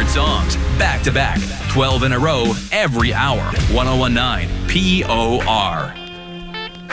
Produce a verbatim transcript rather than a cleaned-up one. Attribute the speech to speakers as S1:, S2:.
S1: songs, back to back, twelve in a row, every hour. ten nineteen P O R.